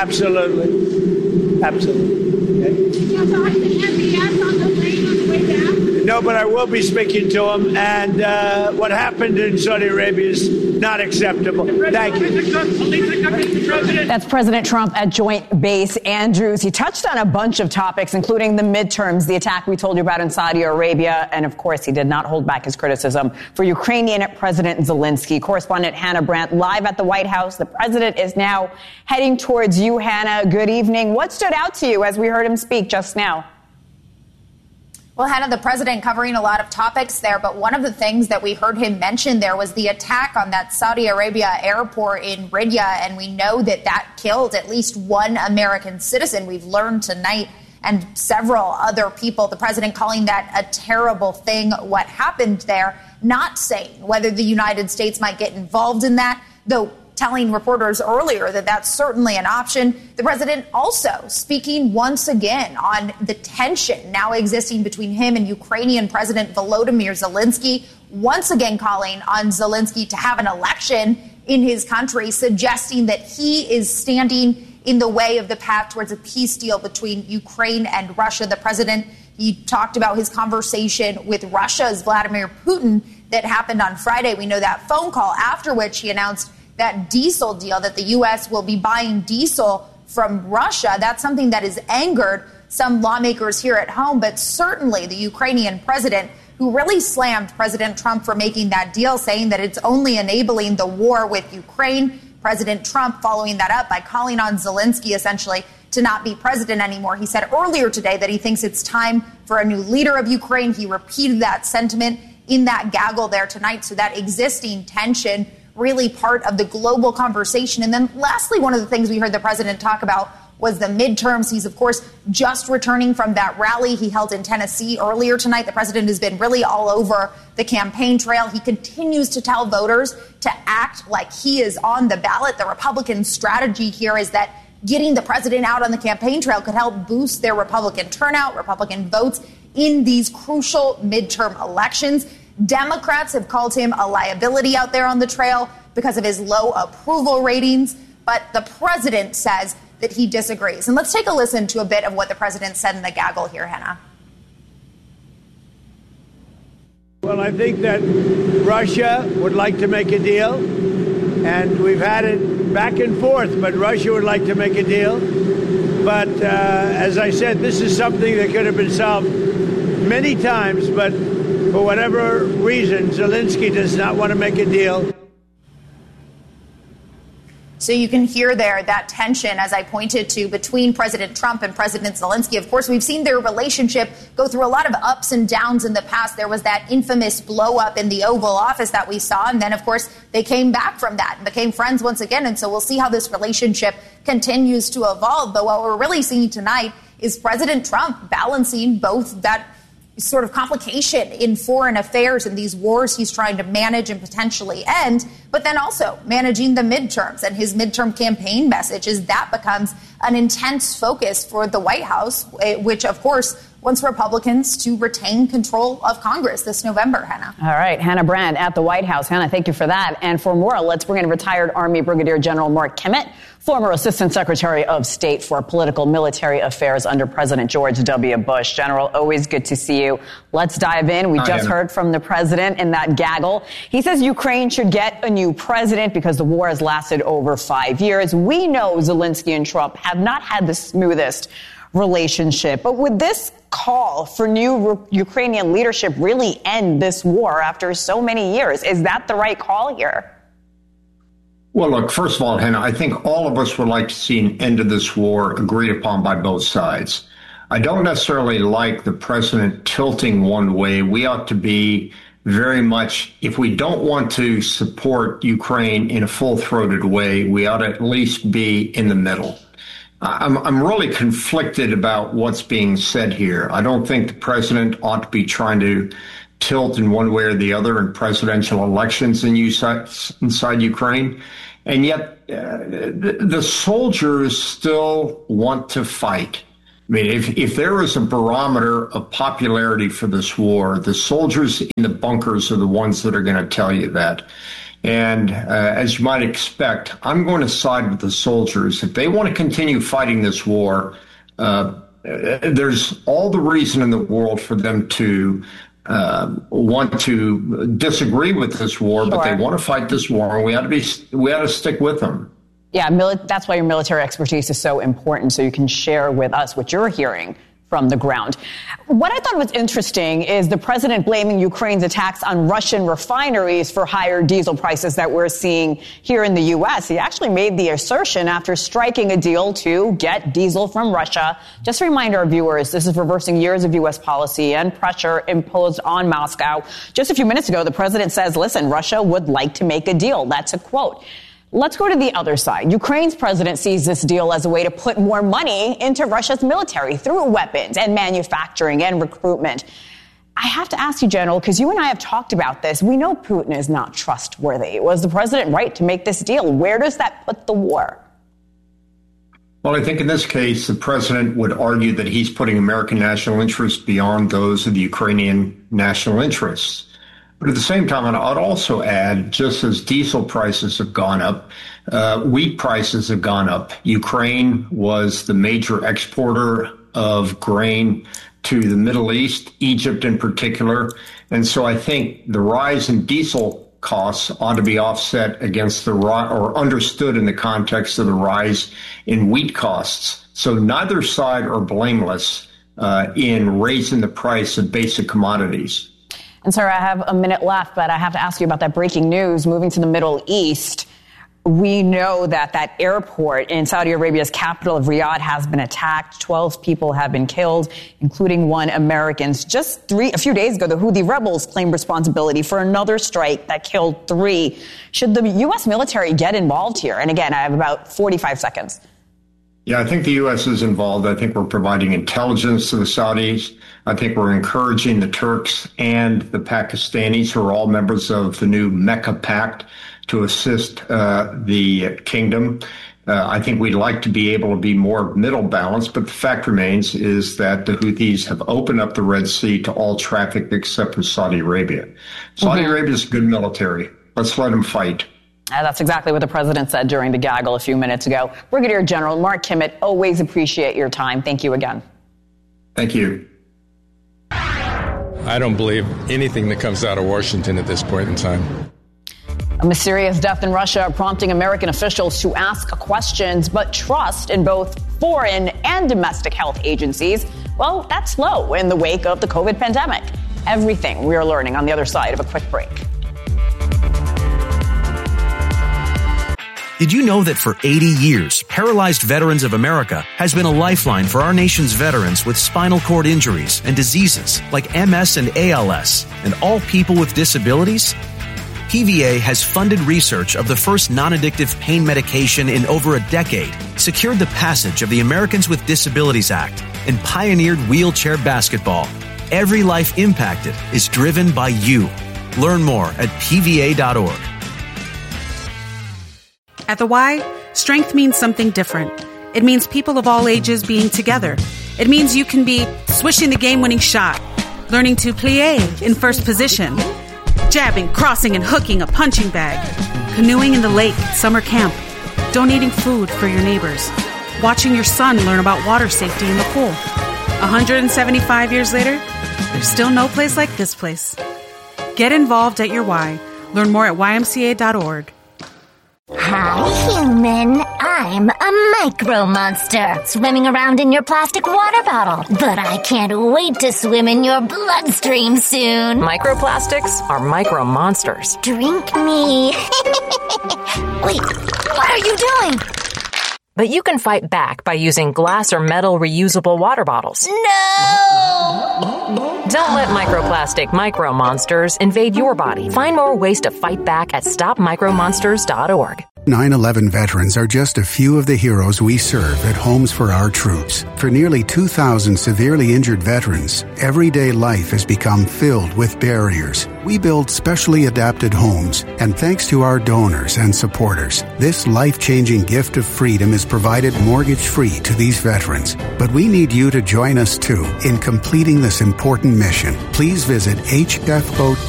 Absolutely. Absolutely. Okay. No, but I will be speaking to him. And what happened in Saudi Arabia is not acceptable. Thank you. That's President Trump at Joint Base Andrews. He touched on a bunch of topics, including the midterms, the attack we told you about in Saudi Arabia. And of course, he did not hold back his criticism for Ukrainian President Zelensky. Correspondent Hannah Brandt live at the White House. The president is now heading towards you, Hannah. Good evening. What stood out to you as we heard him speak just now? Well, Hannah, the president covering a lot of topics there, but one of the things that we heard him mention there was the attack on that Saudi Arabia airport in Riyadh, and we know that that killed at least one American citizen. We've learned tonight, and several other people. The president calling that a terrible thing, what happened there, not saying whether the United States might get involved in that, though telling reporters earlier that that's certainly an option. The president also speaking once again on the tension now existing between him and Ukrainian President Volodymyr Zelensky, once again calling on Zelensky to have an election in his country, suggesting that he is standing in the way of the path towards a peace deal between Ukraine and Russia. The president, he talked about his conversation with Russia's Vladimir Putin that happened on Friday. We know that phone call, after which he announced that diesel deal, that the U.S. will be buying diesel from Russia. That's something that has angered some lawmakers here at home, but certainly the Ukrainian president, who really slammed President Trump for making that deal, saying that it's only enabling the war with Ukraine. President Trump following that up by calling on Zelensky essentially to not be president anymore. He said earlier today that he thinks it's time for a new leader of Ukraine. He repeated that sentiment in that gaggle there tonight. So that existing tension really part of the global conversation. And then lastly, one of the things we heard the president talk about was the midterms. He's, of course, just returning from that rally he held in Tennessee earlier tonight. The president has been really all over the campaign trail. He continues to tell voters to act like he is on the ballot. The Republican strategy here is that getting the president out on the campaign trail could help boost their Republican turnout, Republican votes in these crucial midterm elections. Democrats have called him a liability out there on the trail because of his low approval ratings. But the president says that he disagrees. And let's take a listen to a bit of what the president said in the gaggle here, Hannah. Well, I think that Russia would like to make a deal. And we've had it back and forth, but Russia would like to make a deal. But as I said, this is something that could have been solved many times, but for whatever reason, Zelensky does not want to make a deal. So you can hear there that tension, as I pointed to, between President Trump and President Zelensky. Of course, we've seen their relationship go through a lot of ups and downs in the past. There was that infamous blow up in the Oval Office that we saw. And then, of course, they came back from that and became friends once again. And so we'll see how this relationship continues to evolve. But what we're really seeing tonight is President Trump balancing both that sort of complication in foreign affairs and these wars he's trying to manage and potentially end, but then also managing the midterms and his midterm campaign message as that becomes an intense focus for the White House, which, of course, wants Republicans to retain control of Congress this November, Hannah. All right, Hannah Brandt at the White House. Hannah, thank you for that. And for more, let's bring in retired Army Brigadier General Mark Kimmett, former Assistant Secretary of State for Political Military Affairs under President George W. Bush. General, always good to see you. Let's dive in. We just heard from the president in that gaggle. He says Ukraine should get a new president because the war has lasted over 5 years. We know Zelensky and Trump have not had the smoothest relationship. But would this call for new Ukrainian leadership really end this war after so many years? Is that the right call here? Well, look, first of all, Hannah, I think all of us would like to see an end to this war agreed upon by both sides. I don't necessarily like the president tilting one way. We ought to be very much, if we don't want to support Ukraine in a full-throated way, we ought to at least be in the middle. I'm really conflicted about what's being said here. I don't think the president ought to be trying to tilt in one way or the other in presidential elections inside Ukraine. And yet the soldiers still want to fight. I mean, if there is a barometer of popularity for this war, the soldiers in the bunkers are the ones that are going to tell you that. And as you might expect, I'm going to side with the soldiers. If they want to continue fighting this war, there's all the reason in the world for them to want to disagree with this war, but they want to fight this war, and we ought to stick with them. Yeah, that's why your military expertise is so important, so you can share with us what you're hearing from the ground. What I thought was interesting is the president blaming Ukraine's attacks on Russian refineries for higher diesel prices that we're seeing here in the U.S. He actually made the assertion after striking a deal to get diesel from Russia. Just to remind our viewers, this is reversing years of U.S. policy and pressure imposed on Moscow. Just a few minutes ago, the president says, listen, Russia would like to make a deal. That's a quote. Let's go to the other side. Ukraine's president sees this deal as a way to put more money into Russia's military through weapons and manufacturing and recruitment. I have to ask you, General, because you and I have talked about this. We know Putin is not trustworthy. Was the president right to make this deal? Where does that put the war? Well, I think in this case, the president would argue that he's putting American national interests beyond those of the Ukrainian national interests. But at the same time, I'd also add, just as diesel prices have gone up, wheat prices have gone up. Ukraine was the major exporter of grain to the Middle East, Egypt in particular. And so I think the rise in diesel costs ought to be offset against or understood in the context of the rise in wheat costs. So neither side are blameless in raising the price of basic commodities. And sir, I have a minute left, but I have to ask you about that breaking news. Moving to the Middle East, we know that airport in Saudi Arabia's capital of Riyadh has been attacked. 12 people have been killed, including one American. Just a few days ago, the Houthi rebels claimed responsibility for another strike that killed 3. Should the U.S. military get involved here? And again, I have about 45 seconds. Yeah, I think the U.S. is involved. I think we're providing intelligence to the Saudis. I think we're encouraging the Turks and the Pakistanis, who are all members of the new Mecca Pact, to assist the kingdom. I think we'd like to be able to be more middle balanced, but the fact remains is that the Houthis have opened up the Red Sea to all traffic except for Saudi Arabia. Saudi Arabia is good military. Let's let them fight. That's exactly what the president said during the gaggle a few minutes ago. Brigadier General Mark Kimmitt, always appreciate your time. Thank you again. Thank you. I don't believe anything that comes out of Washington at this point in time. A mysterious death in Russia prompting American officials to ask questions, but trust in both foreign and domestic health agencies, well, that's low in the wake of the COVID pandemic. Everything we are learning on the other side of a quick break. Did you know that for 80 years, Paralyzed Veterans of America has been a lifeline for our nation's veterans with spinal cord injuries and diseases like MS and ALS, and all people with disabilities? PVA has funded research of the first non-addictive pain medication in over a decade, secured the passage of the Americans with Disabilities Act, and pioneered wheelchair basketball. Every life impacted is driven by you. Learn more at pva.org. At the Y, strength means something different. It means people of all ages being together. It means you can be swishing the game-winning shot, learning to plie in first position, jabbing, crossing, and hooking a punching bag, canoeing in the lake at summer camp, donating food for your neighbors, watching your son learn about water safety in the pool. 175 years later, there's still no place like this place. Get involved at your Y. Learn more at ymca.org. Hi, human. I'm a micro monster swimming around in your plastic water bottle. But I can't wait to swim in your bloodstream soon. Microplastics are micro monsters. Drink me. Wait, what are you doing? But you can fight back by using glass or metal reusable water bottles. No! Don't let microplastic micro monsters invade your body. Find more ways to fight back at stopmicromonsters.org. 9/11 veterans are just a few of the heroes we serve at Homes for Our Troops. For nearly 2,000 severely injured veterans, everyday life has become filled with barriers. We build specially adapted homes, and thanks to our donors and supporters, this life-changing gift of freedom is provided mortgage-free to these veterans. But we need you to join us, too, in completing this important mission. Please visit hfot.org